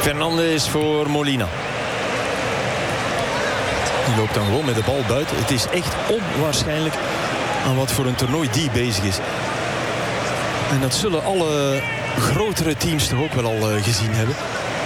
Fernandes voor Molina. Die loopt dan gewoon met de bal buiten. Het is echt onwaarschijnlijk aan wat voor een toernooi die bezig is. En dat zullen alle grotere teams toch ook wel al gezien hebben.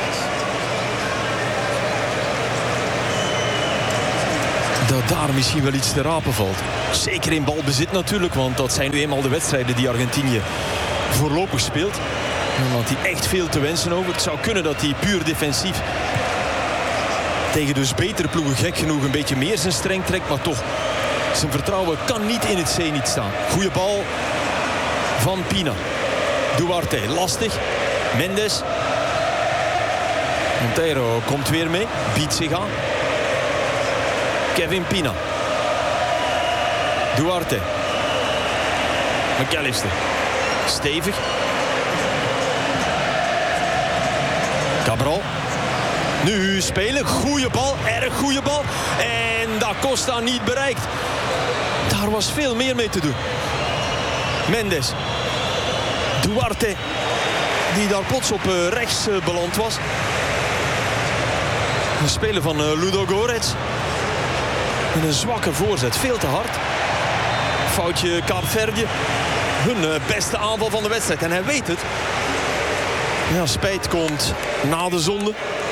Dat daar misschien wel iets te rapen valt. Zeker in balbezit natuurlijk, want dat zijn nu eenmaal de wedstrijden die Argentinië voorlopig speelt. En want die echt veel te wensen over. Het zou kunnen dat hij puur defensief tegen dus betere ploegen gek genoeg een beetje meer zijn streng trekt. Maar toch, zijn vertrouwen kan niet in het zenit staan. Goeie bal van Pina. Duarte, lastig. Mendes. Montero komt weer mee. Biedt zich aan. Kevin Pina. Duarte. McAllister. Stevig. Cabral. Nu spelen. Goeie bal. Erg goede bal. En Da Costa niet bereikt. Daar was veel meer mee te doen. Mendes. Duarte. Die daar plots op rechts beland was. Een speler van Ludogorets. En een zwakke voorzet. Veel te hard. Foutje Kaapverdië. Hun beste aanval van de wedstrijd. En hij weet het. Ja, spijt komt na de zonde.